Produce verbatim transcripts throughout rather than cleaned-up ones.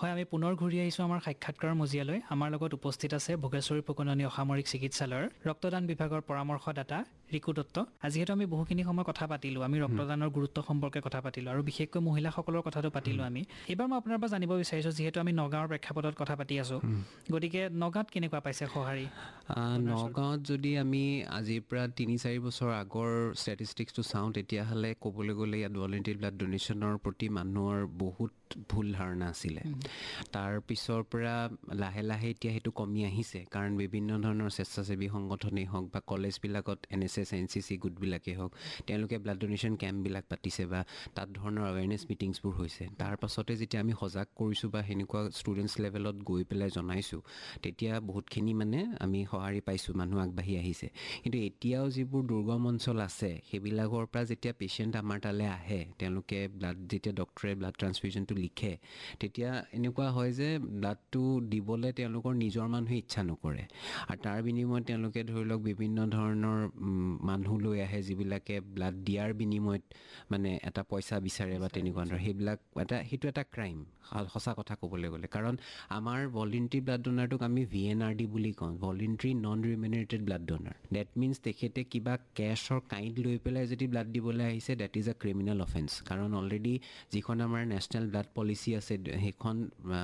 হয়, আমি পুনৰ ঘূৰি আহিছোঁ আমাৰ সাক্ষাৎকাৰৰ মজিয়ালৈ। আমাৰ লগত উপস্থিত আছে ভোগেশ্বৰী ফুকননি অসামৰিক চিকিৎসালয়ৰ ৰক্তদান বিভাগৰ পৰামৰ্শদাতা ৰিকু দত্ত। যিহেতু আমি বহুখিনি সময় কথা পাতিলোঁ, আমি ৰক্তদানৰ গুৰুত্ব সম্পৰ্কে কথা পাতিলোঁ আৰু বিশেষকৈ মহিলাসকলৰ কথাটো পাতিলোঁ আমি। এইবাৰ মই আপোনাৰ পৰা জানিব বিচাৰিছোঁ, যিহেতু আমি নগাঁৱৰ প্ৰেক্ষাপটত কথা পাতি আছোঁ, গতিকে নগাঁৱত কেনেকুৱা পাইছে সঁহাৰি? নগাঁৱত যদি আমি আজিৰ পৰা তিনি চাৰি বছৰ আগৰ ষ্টেটিষ্টিক্সটো চাওঁ, তেতিয়াহ'লে ক'বলৈ গ'লে ইয়াত ভলেণ্টিয়াৰ ব্লাড ডোনেশ্যনৰ প্ৰতি মানুহৰ বহুত ভুল ধাৰণা আছিলে। তাৰ পিছৰ পৰা লাহে লাহে এতিয়া সেইটো কমি আহিছে, কাৰণ বিভিন্ন ধৰণৰ স্বেচ্ছাসেৱী সংগঠনেই হওক বা কলেজবিলাকত N S S N C C গোটবিলাকেই হওক, তেওঁলোকে ব্লাড ডোনেশ্যন কেম্পবিলাক পাতিছে বা তাত ধৰণৰ এৱেৰনেছ মিটিংছবোৰ হৈছে। তাৰ পাছতে যেতিয়া আমি সজাগ কৰিছোঁ বা সেনেকুৱা ষ্টুডেণ্টছ লেভেলত গৈ পেলাই জনাইছোঁ, তেতিয়া বহুতখিনি মানে আমি সঁহাৰি পাইছোঁ, মানুহ আগবাঢ়ি আহিছে। কিন্তু এতিয়াও যিবোৰ দুৰ্গম অঞ্চল আছে, সেইবিলাকৰ পৰা যেতিয়া পেচেণ্ট আমাৰ তালৈ আহে, তেওঁলোকে ব্লাড যেতিয়া ডক্টৰে ব্লাড ট্ৰান্সফিউজনটো লিখে, তেতিয়া এনেকুৱা হয় যে ব্লাডটো দিবলৈ তেওঁলোকৰ নিজৰ মানুহে ইচ্ছা নকৰে। আৰু তাৰ বিনিময়ত তেওঁলোকে ধৰি লওক বিভিন্ন ধৰণৰ মানুহ লৈ আহে, যিবিলাকে ব্লাড দিয়াৰ বিনিময়ত মানে এটা পইচা বিচাৰে বা তেনেকুৱা ধৰণৰ। সেইবিলাক এটা সেইটো এটা ক্ৰাইম, সঁচা কথা ক'বলৈ গ'লে। কাৰণ আমাৰ ভলেণ্টাৰী ব্লাড ডোনাৰটোক আমি ভি এন আৰ ডি বুলি কওঁ, ভলেণ্টাৰী non ৰিমিনেটেড blood donor. That means তেখেতে কিবা কেছৰ কাইণ্ড লৈ পেলাই যদি ব্লাড দিবলৈ আহিছে, that is a criminal offence. কাৰণ অলৰেডি যিখন আমাৰ নেশ্যনেল ব্লাড পলিচি আছে, সেইখন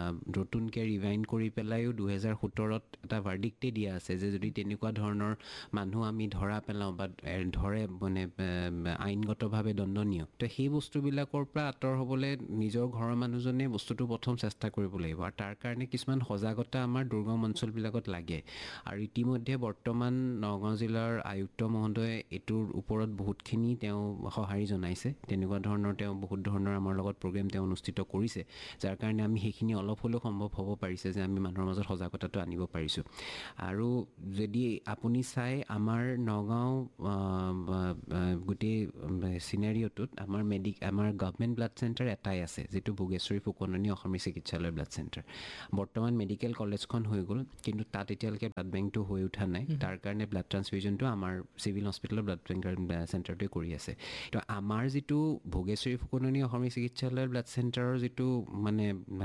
নতুনকৈ ৰিভাইণ্ড কৰি পেলাইও দুহেজাৰ সোতৰত এটা ভাৰ্ডিক্টেই দিয়া আছে যে যদি তেনেকুৱা ধৰণৰ মানুহ আমি ধৰা পেলাওঁ বা ধৰে মানে আইনগতভাৱে দণ্ডনীয়, তো সেই বস্তুবিলাকৰ পৰা আঁতৰ হ'বলৈ নিজৰ ঘৰৰ মানুহজনে বস্তুটো প্ৰথম চেষ্টা কৰিব লাগিব। আৰু তাৰ কাৰণে কিছুমান সজাগতা আমাৰ দুৰ্গম অঞ্চলবিলাকত লাগে। আৰু ইতিমধ্যে বৰ্তমান নগাঁও জিলাৰ আয়ুক্ত মহোদয়ে এইটোৰ ওপৰত বহুতখিনি তেওঁ সঁহাৰি জনাইছে। তেনেকুৱা ধৰণৰ তেওঁ বহুত ধৰণৰ আমাৰ লগত প্ৰগ্ৰেম তেওঁ অনুষ্ঠিত কৰিছে, যাৰ কাৰণে আমি সেইখিনি অলপ হ'লেও সম্ভৱ হ'ব পাৰিছে যে আমি মানুহৰ মাজত সজাগতাটো আনিব পাৰিছোঁ। আৰু যদি আপুনি চাই আমাৰ নগাঁও গোটেই চিনেৰিঅ'টোত আমাৰ মেডি আমাৰ গভমেণ্ট ব্লাড চেণ্টাৰ এটাই আছে, যিটো ভোগেশ্বৰী ফুকননি অসামৰিক চিকিৎসালয় ব্লাড চেণ্টাৰ। বৰ্তমান মেডিকেল কলেজখন হৈ গ'ল, কিন্তু তাত এতিয়ালৈকে ব্লাড বেংকটো হৈ উঠা নাই। তাৰ কাৰণে ব্লাড ট্ৰান্সফিউজনটো আমাৰ চিভিল হস্পিটেলৰ ব্লাড বেংকাৰ চেণ্টাৰটোৱে কৰি আছে। তো আমাৰ যিটো ভোগেশ্বৰী ফুকননি অসামৰিক চিকিৎসালয়ৰ ব্লাড চেণ্টাৰৰ যিটো মানে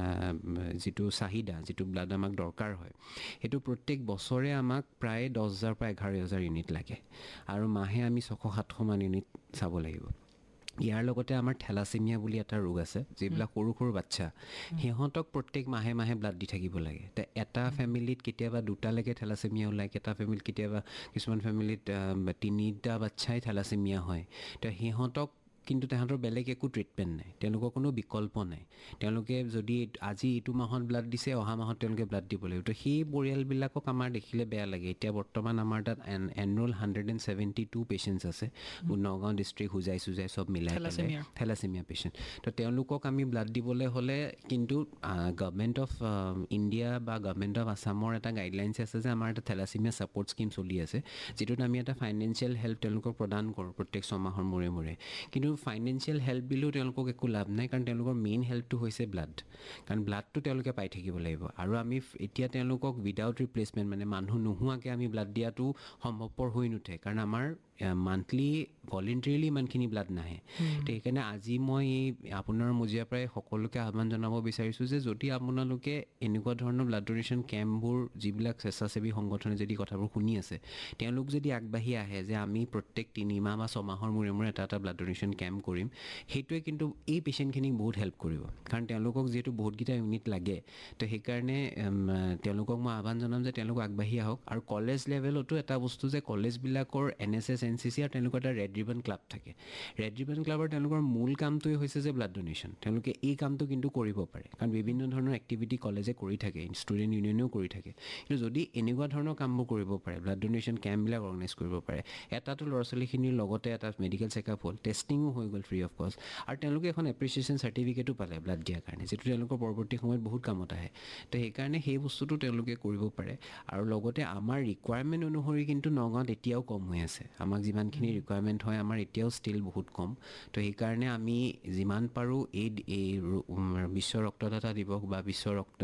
যিটো চাহিদা, যিটো ব্লাড আমাক দৰকাৰ হয়, সেইটো প্ৰত্যেক বছৰে আমাক প্ৰায় দহ হাজাৰ পৰা এঘাৰ হাজাৰ ইউনিট লাগে। আৰু মাহে আমি ছশ সাতশ মান ইউনিট চাব লাগিব। ইয়াৰ লগতে আমাৰ থেলাচেমিয়া বুলি এটা ৰোগ আছে, যিবিলাক সৰু সৰু বাচ্ছা, সিহঁতক প্ৰত্যেক মাহে মাহে ব্লাড দি থাকিব লাগে। তো এটা ফেমিলিত কেতিয়াবা দুটালৈকে থেলাচেমিয়া ওলায়, এটা ফেমিলিত কেতিয়াবা কিছুমান ফেমিলিত তিনিটা বাচ্ছাই থেলাচেমিয়া হয়। তো সিহঁতক কিন্তু তাহাঁতৰ বেলেগ একো ট্ৰিটমেণ্ট নাই, তেওঁলোকৰ কোনো বিকল্প নাই। তেওঁলোকে যদি আজি এইটো মাহত ব্লাড দিছে, অহা মাহত তেওঁলোকে ব্লাড দিব লাগিব। তো সেই পৰিয়ালবিলাকক আমাৰ দেখিলে বেয়া লাগে। এতিয়া বৰ্তমান আমাৰ তাত N enrol hundred and seventy two patients আছে, নগাঁও ডিষ্ট্ৰিক্ট হোজাই চোজাই চব মিলাই পেলাই থেলাচেমিয়া পেচেণ্ট। তো তেওঁলোকক আমি ব্লাড দিবলৈ হ'লে কিন্তু গভমেণ্ট অফ ইণ্ডিয়া বা গভমেণ্ট অফ আছামৰ এটা গাইডলাইনছ আছে যে আমাৰ এটা থেলাচেমিয়া ছাপৰ্ট স্কীম চলি আছে, যিটোত আমি এটা ফাইনেন্সিয়েল হেল্প তেওঁলোকক প্ৰদান কৰোঁ প্ৰত্যেক ছমাহৰ মূৰে মূৰে। কিন্তু ফাইনেন্সিয়েল হেল্প বুলিও তেওঁলোকক একো লাভ নাই, কাৰণ তেওঁলোকৰ মেইন হেল্পটো হৈছে ব্লাড। কাৰণ ব্লাডটো তেওঁলোকে পাই থাকিব লাগিব। আৰু আমি এতিয়া তেওঁলোকক উইদাউট ৰিপ্লেচমেণ্ট মানে মানুহ নোহোৱাকৈ আমি ব্লাড দিয়াটো সম্ভৱপৰ হৈ নুঠে, কাৰণ আমাৰ মান্থলি ভলেণ্টাৰীলি ইমানখিনি ব্লাড নাহে। তো সেইকাৰণে আজি মই এই আপোনাৰ মজিয়াৰ পৰাই সকলোকে আহ্বান জনাব বিচাৰিছোঁ যে যদি আপোনালোকে এনেকুৱা ধৰণৰ ব্লাড ডোনেশ্যন কেম্পবোৰ, যিবিলাক স্বেচ্ছাসেৱী সংগঠনে যদি কথাবোৰ শুনি আছে, তেওঁলোক যদি আগবাঢ়ি আহে যে আমি প্ৰত্যেক তিনিমাহ বা ছমাহৰ মূৰে মূৰে এটা এটা ব্লাড ডোনেশ্যন কেম্প কৰিম, সেইটোৱে কিন্তু এই পেচেণ্টখিনিক বহুত হেল্প কৰিব। কাৰণ তেওঁলোকক যিহেতু বহুতকেইটা ইউনিট লাগে, তো সেইকাৰণে তেওঁলোকক মই আহ্বান জনাম যে তেওঁলোক আগবাঢ়ি আহক। আৰু কলেজ লেভেলতো এটা বস্তু যে কলেজবিলাকৰ N S S N C C আৰু তেওঁলোকৰ এটা ৰেড ৰিবন ক্লাব থাকে। ৰেড ৰিবন ক্লাবৰ তেওঁলোকৰ মূল কামটোৱে হৈছে যে ব্লাড ডোনেশ্যন। তেওঁলোকে এই কামটো কিন্তু কৰিব পাৰে, কাৰণ বিভিন্ন ধৰণৰ এক্টিভিটি কলেজে কৰি থাকে, ষ্টুডেণ্ট ইউনিয়নেও কৰি থাকে। কিন্তু যদি এনেকুৱা ধৰণৰ কামবোৰ কৰিব পাৰে, ব্লাড ডোনেশ্যন কেম্পবিলাক অৰ্গেনাইজ কৰিব পাৰে, এটাটো ল'ৰা ছোৱালীখিনিৰ লগতে এটা মেডিকেল চেকআপ হ'ল, টেষ্টিঙো হৈ গ'ল ফ্ৰী অফ কষ্ট, আৰু তেওঁলোকে এখন এপ্ৰিচিয়েশ্যন চাৰ্টিফিকেটো পালে ব্লাড দিয়াৰ কাৰণে, যিটো তেওঁলোকৰ পৰৱৰ্তী সময়ত বহুত কামত আহে। তো সেইকাৰণে সেই বস্তুটো তেওঁলোকে কৰিব পাৰে। আৰু লগতে আমাৰ ৰিকুৱাৰমেণ্ট অনুসৰি কিন্তু নগাঁৱত এতিয়াও কম হৈ আছে। আমাৰ আমাক যিমানখিনি ৰিকুৱাৰমেণ্ট হয় আমাৰ এতিয়াও ষ্টিল বহুত কম তো সেইকাৰণে আমি যিমান পাৰোঁ এই এই বিশ্ব ৰক্তদাতা দিৱস বা বিশ্ব ৰক্ত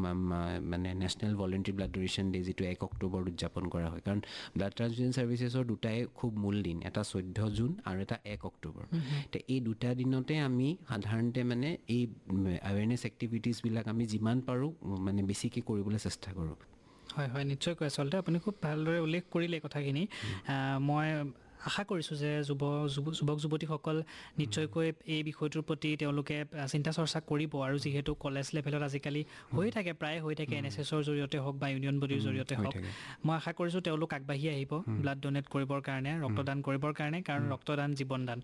মানে নেশ্যনেল ভলেণ্টাৰী ব্লাড ডোনেশ্যন ডে যিটো এক অক্টোবৰত উদযাপন কৰা হয় কাৰণ ব্লাড ট্ৰান্সফিউজন ছাৰ্ভিচেছৰ দুটাই খুব মূল দিন এটা চৈধ্য জুন আৰু এটা এক অক্টোবৰ তো এই দুটা দিনতে আমি সাধাৰণতে মানে এই এৱেৰনেছ এক্টিভিটিছবিলাক আমি যিমান পাৰোঁ মানে বেছিকৈ কৰিবলৈ চেষ্টা কৰোঁ হয় হয় নিশ্চয়কৈ আচলতে আপুনি খুব ভালদৰে উল্লেখ কৰিলে কথাখিনি মই আশা কৰিছোঁ যে যুৱ যুৱক যুৱতীসকল নিশ্চয়কৈ এই বিষয়টোৰ প্ৰতি তেওঁলোকে চিন্তা চৰ্চা কৰিব আৰু যিহেতু কলেজ লেভেলত আজিকালি হৈ থাকে প্ৰায় হৈ থাকে এন এছ এছৰ জৰিয়তে হওক বা ইউনিয়ন বডিৰ জৰিয়তে হওক মই আশা কৰিছোঁ তেওঁলোক আগবাঢ়ি আহিব ব্লাড ডোনেট কৰিবৰ কাৰণে ৰক্তদান কৰিবৰ কাৰণে কাৰণ ৰক্তদান জীৱনদান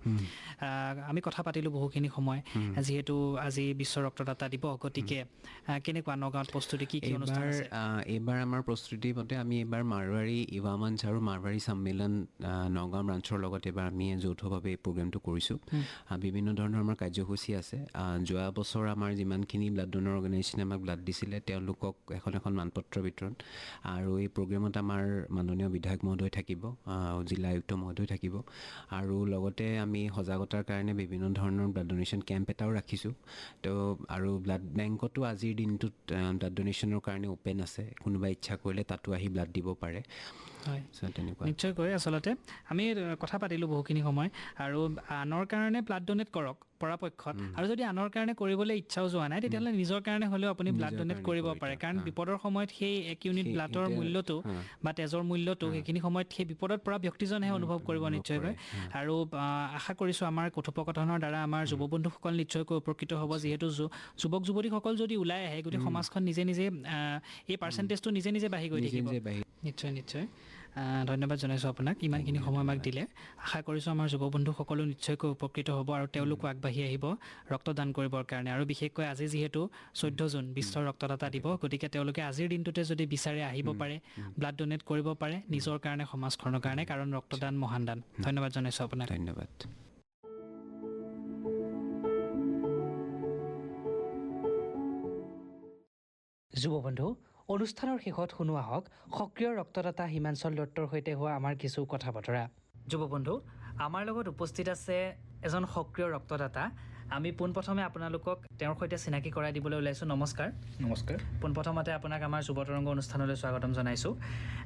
আমি কথা পাতিলোঁ বহুখিনি সময় যিহেতু আজি বিশ্ব ৰক্তদাতা দিৱস গতিকে কেনেকুৱা নগাঁৱত প্ৰস্তুতি কি কি অনুষ্ঠান আছে এইবাৰ আমাৰ প্ৰস্তুতি মতে আমি এইবাৰ মাৰোৱাৰী ইভা মঞ্চ আৰু মাৰোৱাৰী সন্মিলন নগাঁও ব্ৰাঞ্চৰ লগত এবাৰ আমি যৌথভাৱে এই প্ৰগ্ৰেমটো কৰিছোঁ বিভিন্ন ধৰণৰ আমাৰ কাৰ্যসূচী আছে যোৱা বছৰ আমাৰ যিমানখিনি ব্লাড ডোনৰ অৰ্গেনাইজেশ্যনে আমাক ব্লাড দিছিলে তেওঁলোকক এখন এখন মানপত্ৰ বিতৰণ আৰু এই প্ৰগ্ৰেমত আমাৰ মাননীয় বিধায়ক মহোদয় থাকিব জিলা আয়ুক্ত মহোদয় থাকিব আৰু লগতে আমি সজাগতাৰ কাৰণে বিভিন্ন ধৰণৰ ব্লাড ডোনেশ্যন কেম্প এটাও ৰাখিছোঁ তো আৰু ব্লাড বেংকতো আজিৰ দিনটোত ব্লাড ডোনেশ্যনৰ কাৰণে অ'পেন আছে কোনোবা ইচ্ছা কৰিলে তাতো আহি ব্লাড দিব পাৰে হয় নিশ্চয়কৈ আচলতে আমি কথা পাতিলোঁ বহুখিনি সময় আৰু আনৰ কাৰণে ব্লাড ডোনেট কৰক পৰাপক্ষত আৰু যদি আনৰ কাৰণে কৰিবলৈ ইচ্ছাও যোৱা নাই তেতিয়াহ'লে নিজৰ কাৰণে হ'লেও আপুনি ব্লাড ডোনেট কৰিব পাৰে কাৰণ বিপদৰ সময়ত সেই এক ইউনিট ব্লাডৰ মূল্যটো বা তেজৰ মূল্যটো সেইখিনি সময়ত সেই বিপদত পৰা ব্যক্তিজনেহে অনুভৱ কৰিব নিশ্চয়কৈ আৰু আশা কৰিছোঁ আমাৰ কথোপকথনৰ দ্বাৰা আমাৰ যুৱ বন্ধুসকল নিশ্চয়কৈ উপকৃত হ'ব যিহেতু যুৱক যুৱতীসকল যদি ওলাই আহে গোটেই সমাজখন নিজে নিজে এই পাৰ্চেণ্টেজটো নিজে নিজে বাঢ়ি গৈ থাকিব নিশ্চয় নিশ্চয় ধন্যবাদ জনাইছোঁ আপোনাক ইমানখিনি সময় আমাক দিলে আশা কৰিছোঁ আমাৰ যুৱ বন্ধুসকলো নিশ্চয়কৈ উপকৃত হ'ব আৰু তেওঁলোকো আগবাঢ়ি আহিব ৰক্তদান কৰিবৰ কাৰণে আৰু বিশেষকৈ আজি যিহেতু চৈধ্য জুন বিশ্ব ৰক্তদাতা দিৱস গতিকে তেওঁলোকে আজিৰ দিনটোতে যদি বিচাৰে আহিব পাৰে ব্লাড ডোনেট কৰিব পাৰে নিজৰ কাৰণে সমাজখনৰ কাৰণে কাৰণ ৰক্তদান মহান দান ধন্যবাদ জনাইছোঁ আপোনাক ধন্যবাদ যুৱ বন্ধু অনুষ্ঠানৰ শেষত শুনোৱা হওক সক্ৰিয় ৰক্তদাতা হিমাঞ্চল দত্তৰ সৈতে হোৱা আমাৰ কিছু কথা বতৰা যুৱ বন্ধু আমাৰ লগত উপস্থিত আছে এজন সক্ৰিয় ৰক্তদাতা আমি পোনপ্ৰথমে আপোনালোকক তেওঁৰ সৈতে চিনাকি কৰাই দিবলৈ ওলাইছোঁ নমস্কাৰ নমস্কাৰ পোনপ্ৰথমতে আপোনাক আমাৰ যুৱ তৰংগ অনুষ্ঠানলৈ স্বাগতম জনাইছোঁ